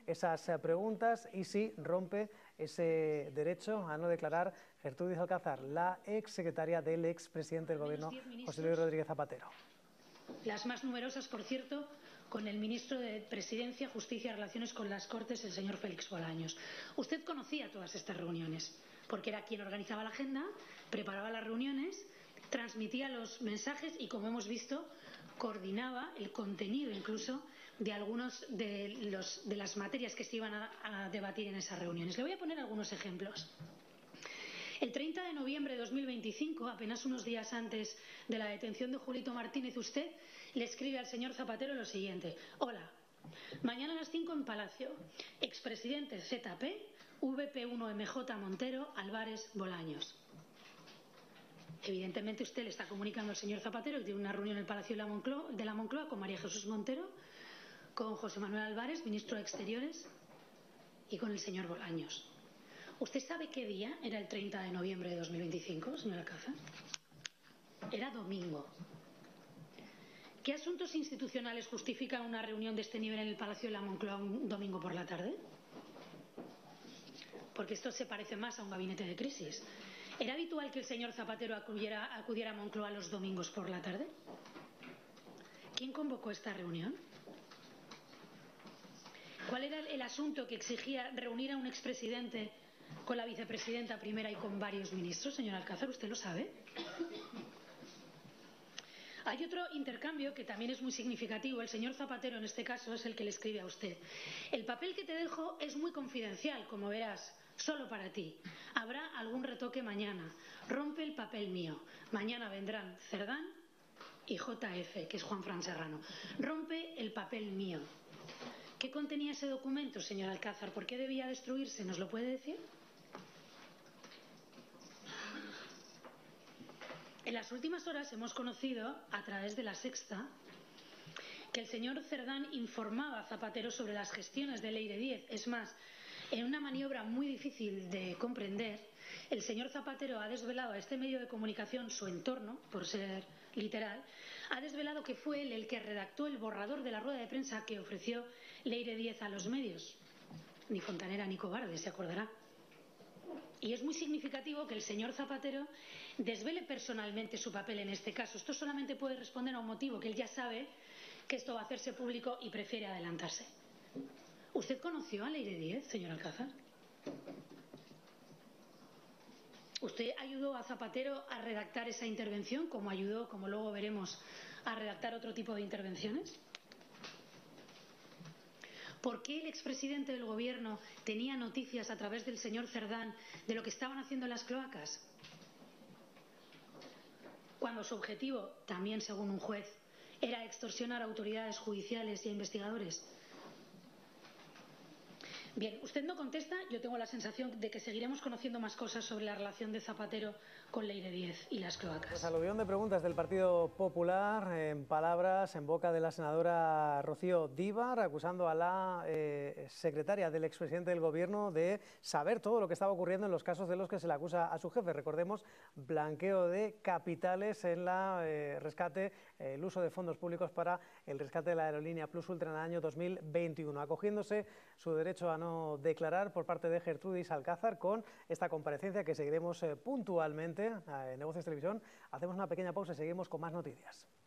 esas preguntas y si rompe ese derecho a no declarar Gertrudis Alcázar, la exsecretaria del expresidente del Gobierno, José Luis Rodríguez Zapatero. Las más numerosas, por cierto, con el ministro de Presidencia, Justicia y Relaciones con las Cortes, el señor Félix Bolaños. Usted conocía todas estas reuniones, porque era quien organizaba la agenda, preparaba las reuniones, transmitía los mensajes y, como hemos visto, coordinaba el contenido incluso de algunas de las materias que se iban a debatir en esas reuniones. Le voy a poner algunos ejemplos. El 30 de noviembre de 2025, apenas unos días antes de la detención de Julito Martínez, usted le escribe al señor Zapatero lo siguiente: hola, mañana a las 5 en Palacio, expresidente ZP, VP1MJ Montero, Álvarez, Bolaños. Evidentemente usted le está comunicando al señor Zapatero que tiene una reunión en el Palacio de la Moncloa con María Jesús Montero, con José Manuel Álvarez, ministro de Exteriores, y con el señor Bolaños. ¿Usted sabe qué día era el 30 de noviembre de 2025, señor Alcázar? Era domingo. ¿Qué asuntos institucionales justifican una reunión de este nivel en el Palacio de la Moncloa un domingo por la tarde? Porque esto se parece más a un gabinete de crisis. ¿Era habitual que el señor Zapatero acudiera a Moncloa los domingos por la tarde? ¿Quién convocó esta reunión? ¿Cuál era el asunto que exigía reunir a un expresidente con la vicepresidenta primera y con varios ministros, señor Alcázar? ¿Usted lo sabe? Hay otro intercambio que también es muy significativo. El señor Zapatero, en este caso, es el que le escribe a usted: el papel que te dejo es muy confidencial, como verás, solo para ti. Habrá algún retoque mañana. Rompe el papel mío. Mañana vendrán Cerdán y JF, que es Juan Fran Serrano. Rompe el papel mío. ¿Qué contenía ese documento, señor Alcázar? ¿Por qué debía destruirse? ¿Nos lo puede decir? En las últimas horas hemos conocido, a través de La Sexta, que el señor Cerdán informaba a Zapatero sobre las gestiones de Leire Díez. Es más, en una maniobra muy difícil de comprender, el señor Zapatero ha desvelado a este medio de comunicación su entorno, por ser literal, ha desvelado que fue él el que redactó el borrador de la rueda de prensa que ofreció Leire Díez a los medios. Ni fontanera ni cobarde, se acordará. Y es muy significativo que el señor Zapatero desvele personalmente su papel en este caso. Esto solamente puede responder a un motivo, que él ya sabe que esto va a hacerse público y prefiere adelantarse. ¿Usted conoció a Leire Díez, señor Alcázar? ¿Usted ayudó a Zapatero a redactar esa intervención, como ayudó, como luego veremos, a redactar otro tipo de intervenciones? ¿Por qué el expresidente del Gobierno tenía noticias a través del señor Cerdán de lo que estaban haciendo en las cloacas, cuando su objetivo, también según un juez, era extorsionar a autoridades judiciales y a investigadores? Bien, usted no contesta. Yo tengo la sensación de que seguiremos conociendo más cosas sobre la relación de Zapatero con Leire Díez y las cloacas. Pues aluvión de preguntas del Partido Popular, en palabras, en boca de la senadora Rocío Díbar, acusando a la secretaria del expresidente del Gobierno de saber todo lo que estaba ocurriendo en los casos de los que se le acusa a su jefe. Recordemos, blanqueo de capitales en la rescate, el uso de fondos públicos para el rescate de la aerolínea Plus Ultra en el año 2021, acogiéndose su derecho a no declarar por parte de Gertrudis Alcázar con esta comparecencia que seguiremos puntualmente en Negocios Televisión. Hacemos una pequeña pausa y seguimos con más noticias.